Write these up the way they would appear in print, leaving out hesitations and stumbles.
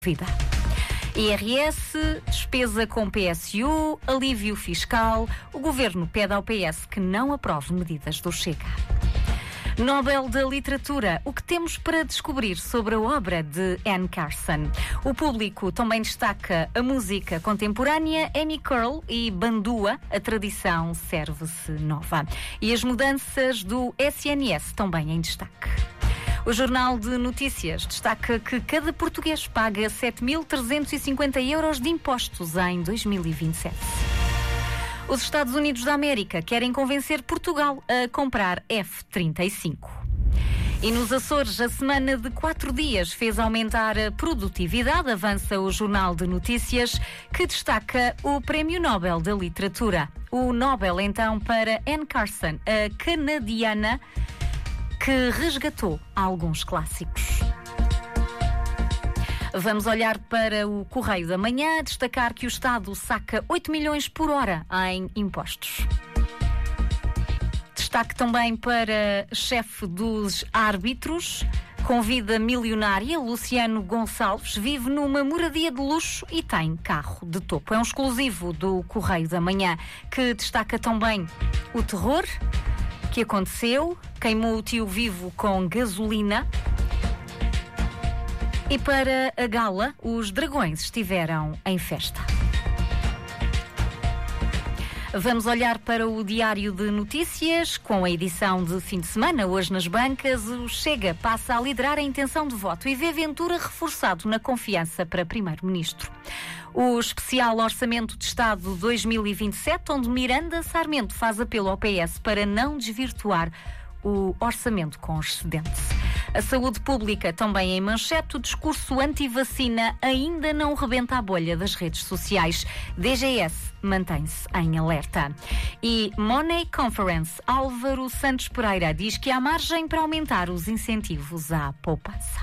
vida. IRS, despesa com PSU, alívio fiscal. O Governo pede ao PS que não aprove medidas do Chega. Nobel da Literatura, o que temos para descobrir sobre a obra de Anne Carson? O público também destaca a música contemporânea, Amy Curl e Bandua, a tradição serve-se nova. E as mudanças do SNS também em destaque. O Jornal de Notícias destaca que cada português paga 7.350 euros de impostos em 2027. Os Estados Unidos da América querem convencer Portugal a comprar F-35. E nos Açores, a semana de 4 dias fez aumentar a produtividade, avança o Jornal de Notícias, que destaca o Prémio Nobel da Literatura. O Nobel, então, para Anne Carson, a canadiana que resgatou alguns clássicos. Vamos olhar para o Correio da Manhã, destacar que o Estado saca 8 milhões por hora em impostos. Destaque também para chefe dos árbitros, com vida milionária, Luciano Gonçalves, vive numa moradia de luxo e tem carro de topo. É um exclusivo do Correio da Manhã, que destaca também o terror que aconteceu, queimou o tio vivo com gasolina. E para a gala, os dragões estiveram em festa. Vamos olhar para o Diário de Notícias, com a edição de fim de semana. Hoje nas bancas, o Chega passa a liderar a intenção de voto e vê Ventura reforçado na confiança para Primeiro-Ministro. O especial Orçamento de Estado 2027, onde Miranda Sarmento faz apelo ao PS para não desvirtuar o orçamento com excedente. A saúde pública também em manchete, o discurso anti-vacina ainda não rebenta a bolha das redes sociais. DGS mantém-se em alerta. E Money Conference, Álvaro Santos Pereira diz que há margem para aumentar os incentivos à poupança.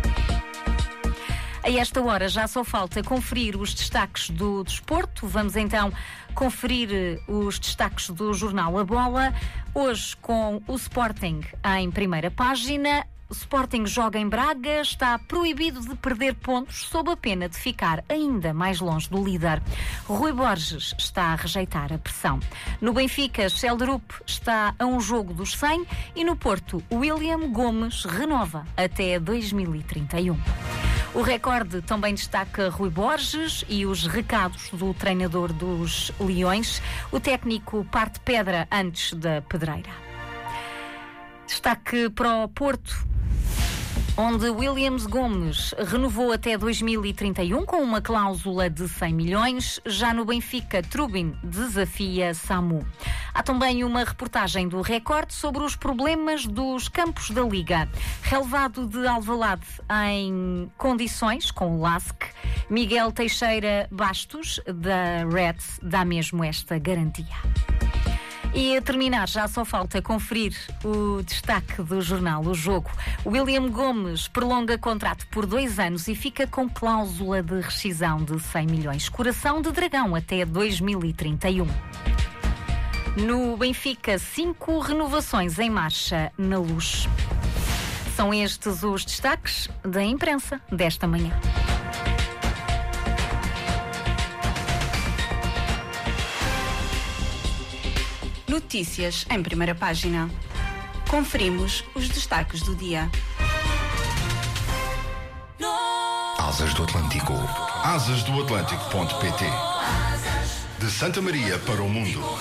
A esta hora já só falta conferir os destaques do desporto. Vamos então conferir os destaques do jornal A Bola. Hoje com o Sporting em primeira página. O Sporting joga em Braga, está proibido de perder pontos sob a pena de ficar ainda mais longe do líder. Rui Borges está a rejeitar a pressão. No Benfica, Sheldrup está a um jogo dos 100 e no Porto, William Gomes renova até 2031. O Recorde também destaca Rui Borges e os recados do treinador dos Leões. O técnico parte pedra antes da pedreira. Destaque para o Porto, onde Williams Gomes renovou até 2031 com uma cláusula de 100 milhões. Já no Benfica, Trubin desafia Samu. Há também uma reportagem do Record sobre os problemas dos campos da Liga. Relevado de Alvalade em condições com o LASK. Miguel Teixeira Bastos, da Reds, dá mesmo esta garantia. E a terminar, já só falta conferir o destaque do jornal O Jogo. William Gomes prolonga contrato por 2 anos e fica com cláusula de rescisão de 100 milhões. Coração de Dragão até 2031. No Benfica, 5 renovações em marcha na Luz. São estes os destaques da imprensa desta manhã. Notícias em primeira página. Conferimos os destaques do dia. Asas do Atlântico. Asasdoatlântico.pt. De Santa Maria para o mundo.